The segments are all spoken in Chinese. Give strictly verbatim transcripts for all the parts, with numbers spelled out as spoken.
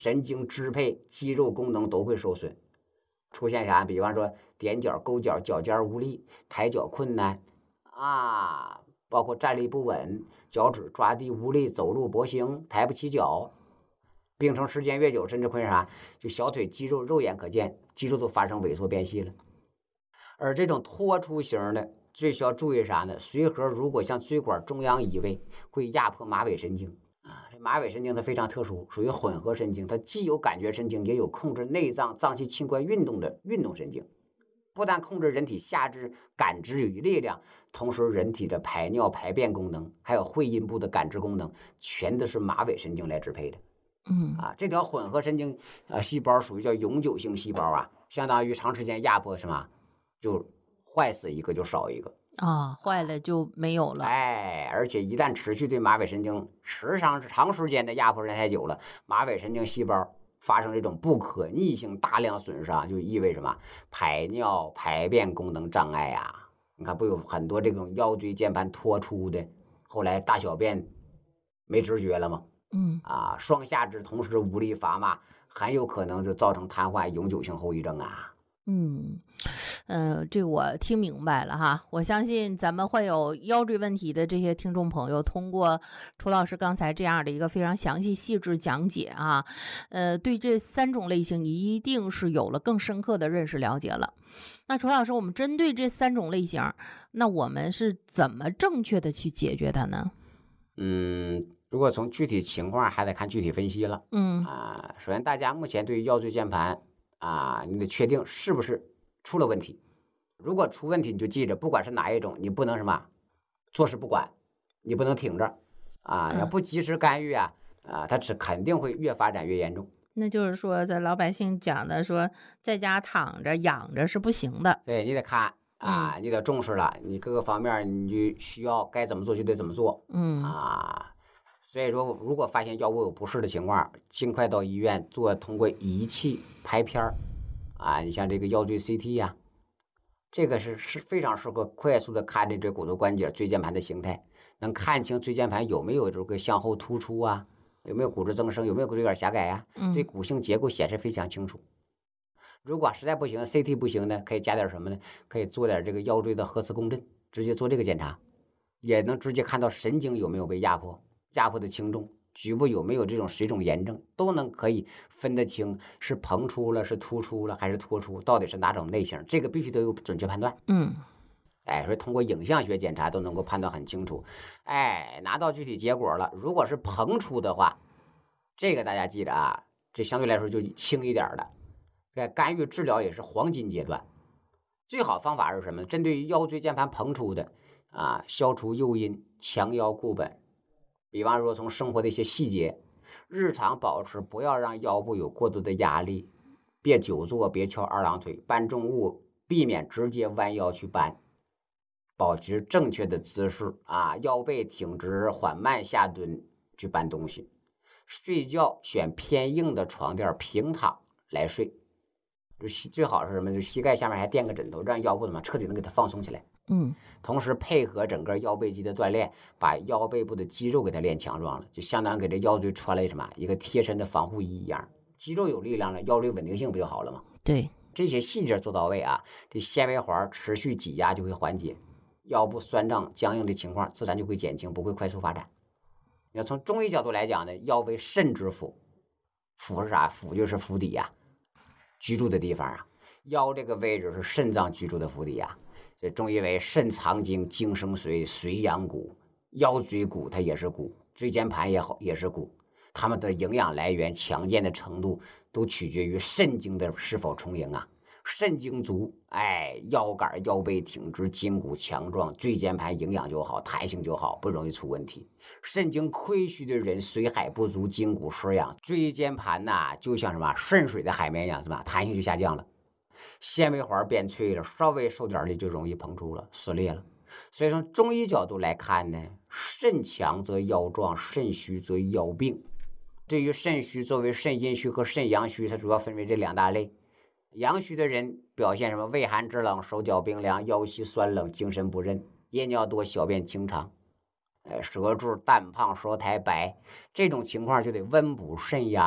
神经支配、肌肉功能都会受损。出现啥？比方说踮脚、勾脚、脚尖无力、抬脚困难啊，包括站立不稳、脚趾抓地无力、走路跛行、抬不起脚。病程时间越久，甚至会啥？就小腿肌肉肉眼可见，肌肉都发生萎缩变细了。而这种脱出型的，最需要注意啥呢？髓核如果向椎管中央移位，会压迫马尾神经啊。这马尾神经它非常特殊，属于混合神经，它既有感觉神经，也有控制内脏脏器器官运动的运动神经。不但控制人体下肢感知与力量，同时人体的排尿排便功能，还有会阴部的感知功能，全都是马尾神经来支配的。 嗯啊，这条混合神经呃细胞属于叫永久性细胞啊，相当于长时间压迫什么，就坏死一个就少一个啊，坏了就没有了。 哎，而且一旦持续对马尾神经时长长时间的压迫时间太久了，马尾神经细胞发生这种不可逆性大量损伤，就意味着什么？排尿排便功能障碍呀、啊。你看不有很多这种腰椎间盘脱出的，后来大小便没知觉了吗？ 嗯啊，双下肢同时无力伐骂，很有可能就造成瘫痪、永久性后遗症啊。 嗯，呃，这个我听明白了哈。我相信咱们患有腰椎问题的这些听众朋友，通过楚老师刚才这样的一个非常详细细致讲解啊，呃，对这三种类型一定是有了更深刻的认识了解了。那楚老师，我们针对这三种类型，那我们是怎么正确的去解决它呢？ 嗯，如果从具体情况还得看具体分析了。 嗯啊，首先大家目前对于腰椎间盘啊，你得确定是不是出了问题。如果出问题，你就记着，不管是哪一种，你不能什么坐视不管，你不能挺着啊，要不及时干预啊，啊，它是肯定会越发展越严重。 那就是说，咱老百姓讲的说，在家躺着养着是不行的。 对你得看啊，你得重视了，你各个方面你就需要该怎么做就得怎么做。 嗯啊，所以说，如果发现腰部有不适的情况，尽快到医院做通过仪器拍片儿啊，你像这个腰椎 C T 呀、啊，这个是是非常适合快速的看这这骨头关节椎间盘的形态，能看清椎间盘有没有这个向后突出啊，有没有骨质增生，有没有椎管狭窄呀、啊，对骨性结构显示非常清楚。如果实在不行 ，C T 不行呢，可以加点什么呢？可以做点这个腰椎的核磁共振，直接做这个检查，也能直接看到神经有没有被压迫，压迫的轻重，局部有没有这种水肿炎症，都能可以分得清是膨出了，是突出了，还是脱出，到底是哪种类型，这个必须都有准确判断。 嗯， 哎，所以通过影像学检查都能够判断很清楚。哎，拿到具体结果了，如果是膨出的话，这个大家记着啊，这相对来说就轻一点的。在干预治疗也是黄金阶段，最好方法是什么？针对于腰椎间盘膨出的啊，消除诱因，强腰固本。比方说从生活的一些细节，日常保持不要让腰部有过多的压力，别久坐，别翘二郎腿，搬重物避免直接弯腰去搬，保持正确的姿势啊，腰背挺直，缓慢下蹲去搬东西。睡觉选偏硬的床垫，平躺来睡。就最好是什么？就膝盖下面还垫个枕头，让腰部怎么彻底能给它放松起来。 嗯， 同时配合整个腰背肌的锻炼，把腰背部的肌肉给它练强壮了，就相当于给这腰椎穿了什么一个贴身的防护衣一样。肌肉有力量了，腰椎稳定性不就好了吗？ 对， 这些细节做到位啊，这纤维环持续挤压就会缓解，腰部酸胀僵硬的情况自然就会减轻，不会快速发展。你要从中医角度来讲呢，腰为肾之府，府是啥？府就是府邸呀、啊。居住的地方啊，腰这个位置是肾脏居住的府邸啊。这中医为肾藏精，精生髓，髓养骨，腰椎骨它也是骨，椎间盘也好也是骨，它们的营养来源强健的程度都取决于肾精的是否充盈啊。肾精足，哎，腰杆腰背挺直，筋骨强壮，椎间盘营养就好，弹性就好，不容易出问题。肾精亏虚的人，髓海不足，筋骨失养，椎间盘呐、啊，就像什么渗水的海绵一样，是吧？弹性就下降了，纤维环变脆了，稍微受点力就容易膨出了，撕裂了。所以从中医角度来看呢，肾强则腰壮，肾虚则腰病。对于肾虚，作为肾阴虚和肾阳虚，它主要分为这两大类。阳虚的人表现什么？畏寒肢冷，手脚冰凉，腰膝酸冷，精神不振，夜尿多，小便清长，呃，舌质淡胖，舌苔白，这种情况就得温补肾阳，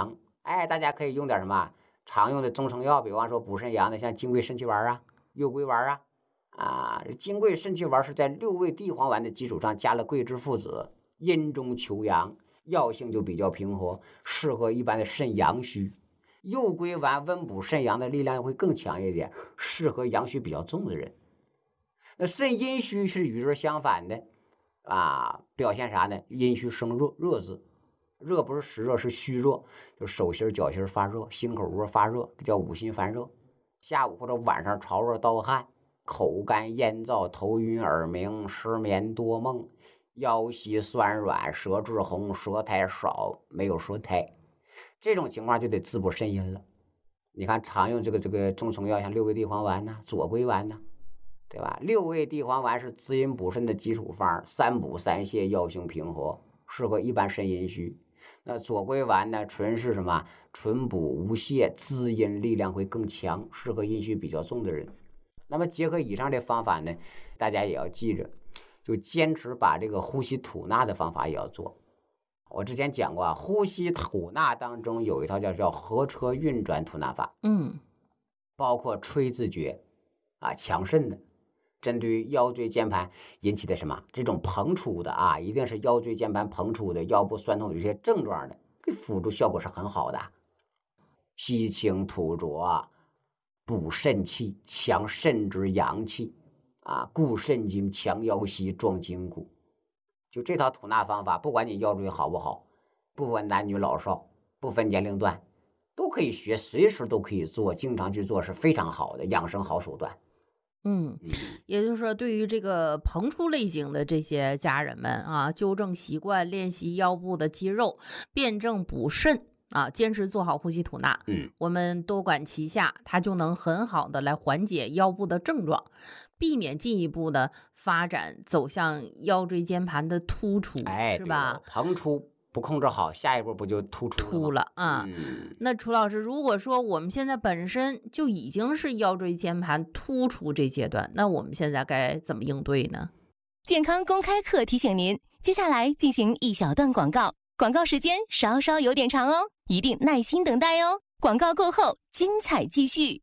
哎，大家可以用点什么常用的中成药，比方说补肾阳的，像金匮肾气丸啊、右归丸啊。啊，金匮肾气丸是在六味地黄丸的基础上加了桂枝附子，阴中求阳，药性就比较平和，适合一般的肾阳虚。右归丸温补肾阳的力量会更强一点，适合阳虚比较重的人。那肾阴虚是与之相反的啊，表现啥呢？阴虚生热，热字，热不是实热，是虚热，就手心脚心发热，心口窝发热，这叫五心烦热。下午或者晚上潮热盗汗，口干咽燥，头晕耳鸣，失眠多梦，腰膝酸软，舌质红，舌苔少，没有舌苔，这种情况就得滋补肾阴了。你看常用这个这个中成药，像六味地黄丸呐、啊、左归丸呐、啊，对吧？六味地黄丸是滋阴补肾的基础方，三补三泻，药性平和，适合一般肾阴虚。那左归丸呢，纯是什么？纯补无泻，滋阴力量会更强，适合阴虚比较重的人。那么结合以上的方法呢，大家也要记着，就坚持把这个呼吸吐纳的方法也要做。我之前讲过啊，呼吸吐纳当中有一套叫叫合车运转吐纳法， 嗯， 包括吹字诀啊，强肾的，针对于腰椎间盘引起的什么这种膨出的啊，一定是腰椎间盘膨出的，腰部酸痛有些症状的，给辅助效果是很好的。吸清吐浊，补肾气，强肾之阳气啊，固肾经，强腰膝，壮筋骨。就这套吐纳方法，不管你腰椎好不好，不分男女老少，不分年龄段，都可以学，随时都可以做，经常去做是非常好的养生好手段。 嗯，也就是说，对于这个膨出类型的这些家人们啊，纠正习惯，练习腰部的肌肉，辩证补肾啊，坚持做好呼吸吐纳， 嗯， 我们多管齐下，它就能很好的来缓解腰部的症状，避免进一步的发展走向腰椎间盘的突出， 哎， 是吧？ 膨出不控制好，下一步不就突出了突了啊、 嗯？ 那楚老师，如果说我们现在本身就已经是腰椎间盘突出这阶段，那我们现在该怎么应对呢？ 健康公开课提醒您，接下来进行一小段广告，广告时间稍稍有点长哦，一定耐心等待哦。广告过后，精彩继续。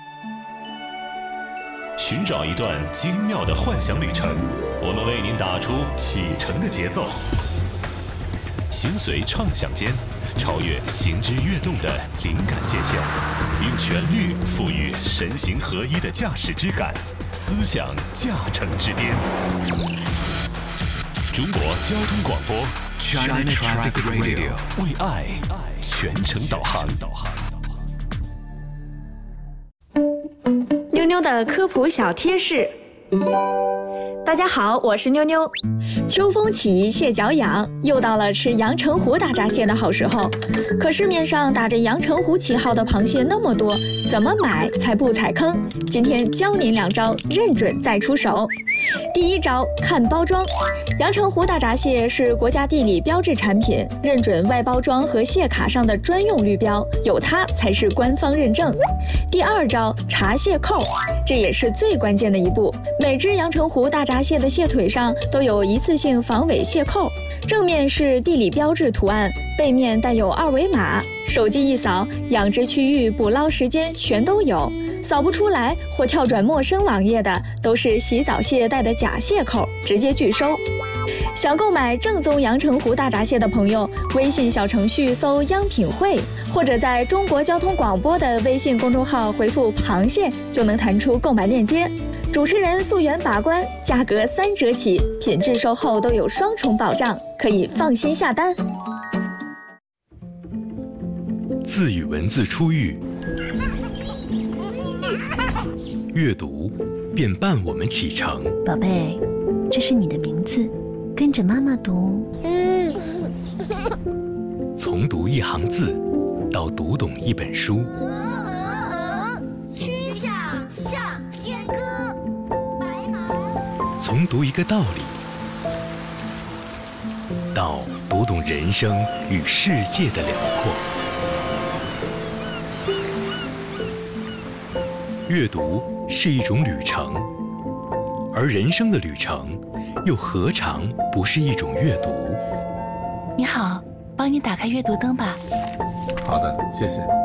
寻找一段精妙的幻想旅程，我们为您打出启程的节奏。行随畅想间，超越行之跃动的灵感界限，用旋律赋予神形合一的驾驶之感，思想驾乘之巅。中国交通广播 China Traffic Radio 为爱全程导航。 妞妞的科普小贴士。大家好，我是妞妞。秋风起，蟹脚痒，又到了吃阳澄湖大闸蟹的好时候。可市面上打着阳澄湖旗号的螃蟹那么多，怎么买才不踩坑？今天教您两招，认准再出手。第一招，看包装。阳澄湖大闸蟹是国家地理标志产品，认准外包装和蟹卡上的专用绿标，有它才是官方认证。第二招，查蟹扣，这也是最关键的一步。每只阳澄湖大闸蟹的蟹腿上都有一次性防伪蟹扣，正面是地理标志图案，背面带有二维码，手机一扫，养殖区域、捕捞时间全都有。扫不出来或跳转陌生网页的，都是洗澡蟹带的假蟹扣，直接拒收。想购买正宗阳澄湖大闸蟹的朋友，微信小程序搜“央品汇”，或者在中国交通广播的微信公众号回复“螃蟹”，就能弹出购买链接。主持人溯源把关，价格三折起，品质售后都有双重保障，可以放心下单。 自与文字初遇，阅读便伴我们启程。 宝贝，这是你的名字，跟着妈妈读。 从读一行字到读懂一本书， 曲项向天歌，白马。 从读一个道理到读懂人生与世界的辽阔。阅读是一种旅程，而人生的旅程又何尝不是一种阅读？ 你好，帮你打开阅读灯吧。 好的，谢谢。